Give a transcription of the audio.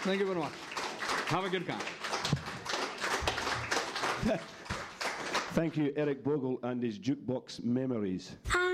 Thank you very much. Have a good time. Thank you, Eric Bogle and his Jukebox Memories.